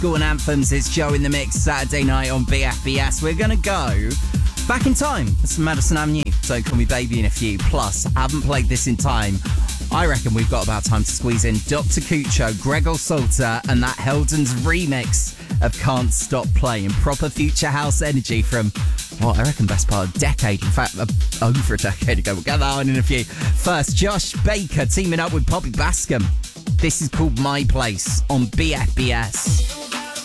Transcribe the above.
school and anthems. It's Joe in the Mix, Saturday night on BFBS. We're going to go back in time. It's Madison Avenue, So Call Me Baby in a few. Plus, I haven't played this in time. I reckon we've got about time to squeeze in Dr. Cucho, Gregor Salter, and that Heldens remix of Can't Stop Playing. Proper future house energy from, well, I reckon best part of a decade. In fact, over a decade ago. We'll get that on in a few. First, Josh Baker teaming up with Poppy Bascom. This is called My Place on BFBS.